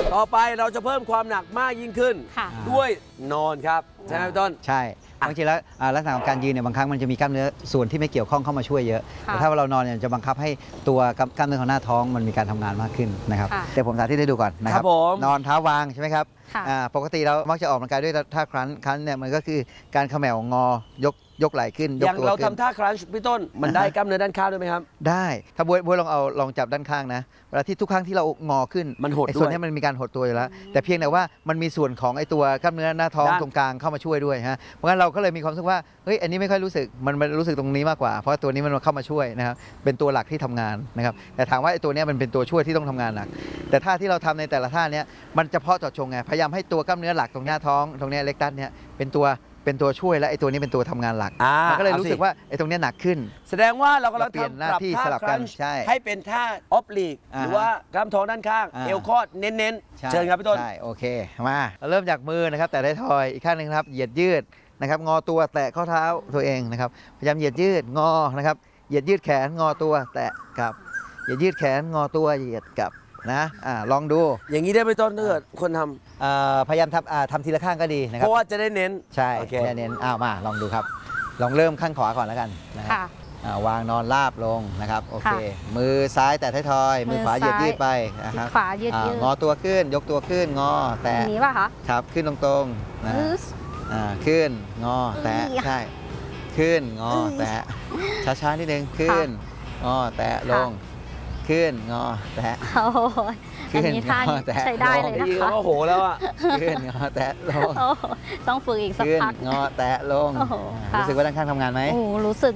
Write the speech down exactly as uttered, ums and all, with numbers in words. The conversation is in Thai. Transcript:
ต่อไปเราจะเพิ่มความหนักมากยิ่งขึ้นด้วยนอนครับใช่ไหมพี่ต้นใช่บางทีแล้วลักษณะของการยืนเนี่ยบางครั้งมันจะมีกล้ามเนื้อส่วนที่ไม่เกี่ยวข้องเข้ามาช่วยเยอะแต่ถ้าเรานอนเนี่ยจะบังคับให้ตัวกล้ามเนื้อของหน้าท้องมันมีการทำงานมากขึ้นนะครับเดี๋ยวผมสาธิตให้ดูก่อนนะครับนอนเท้าวางใช่ไหมครับปกติเรามักจะออกกำลังกายด้วยท่าครั้นครั้นเนี่ยมันก็คือการเขม่างอยกยกไหล่ขึ้นอย่างเราทำท่าครั้นพี่ต้นมันได้กล้ามเนื้อด้านข้างด้วยไหมครับได้ถ้าบวยบวยลองเอาลองจับด้านข้างนะเวลาที่ทุกครั้งที่เรางอขึ้นมันหดด้วยส่วนนี้มันมีการหดตัวอยู่แล้วแต่เพียงแต่ว่ามันมีส่วนของไอ้ตัวกล้ามเนื้อหน้าท้องตรงกลางเข้ามาช่วยด้วยฮะเพราะงั้นเราก็เลยมีความรู้สึกว่าเฮ้ยอันนี้ไม่ค่อยรู้สึกมันรู้สึกตรงนี้มากกว่าเพราะตัวนี้มันเข้ามาช่วยนะครับเป็นตัวหลักที่ทำงานนะครับแต่ถามว่าไอ้ตัวนี้มันเป็นตัวช่วยที่ต้องทำงานหนักแต่ท่าที่เราทำในแต่ละท่านี้มันเฉพาะเจาะจงไงพยายามให้ตัวกล้ามเนื้อหลักตรงหน้าท้องตรงนี้เล็กตัสเนี่ยเป็นตัวเป็นตัวช่วยและไอ้ตัวนี้เป็นตัวทำงานหลักมันก็เลยรู้สึกว่าไอ้ตรงนี้หนักขึ้นแสดงว่าเรากำลังทำหน้าที่สลับกันใช่ให้เป็นท่าออฟลีกหรือว่ากล้ามท้องด้านข้างเอวคอดเน้นๆเชิญครับพี่ต้นใช่โอเคมาเริ่มจากมือนะครับแต่ได้ทอยอีกข้างหนึ่งครับเหยียดยืดนะครับงอตัวแตะข้อเท้าตัวเองนะครับพยายามเหยียดยืดงอนะครับเหยียดยืดแขนงอตัวแตะกลับเหยียดยืดแขนงอตัวเหยียดกลับนะอ่าลองดูอย่างนี้ได้ไหมต้นถ้าเกิดคนทำพยายามทำทำทีละข้างก็ดีนะครับเพราะว่าจะได้เน้นใช่จะเน้นอ้าวมาลองดูครับลองเริ่มข้างขวาก่อนแล้วกันนะครับวางนอนราบลงนะครับโอเคมือซ้ายแตะท้ายทอยมือขวาเหยียดยืดไปนะครับขวายืดยืดงอตัวขึ้นยกตัวขึ้นงอแตะนี้ป่ะคะครับขึ้นตรงๆนะอ่าขึ้นงอแตะใช่ขึ้นงอแตะช้าๆนิดนึงขึ้นงอแตะลงขึ้นงอแตะขึ้นงอแตะใช้ได้เลยนะคะโอ้โหแล้วอ่ะขึ้นงอแตะลงต้องฝึกอีกสักพักขึ้นงอแตะลงรู้สึกว่าด้านข้างทำงานไหมโอ้รู้สึก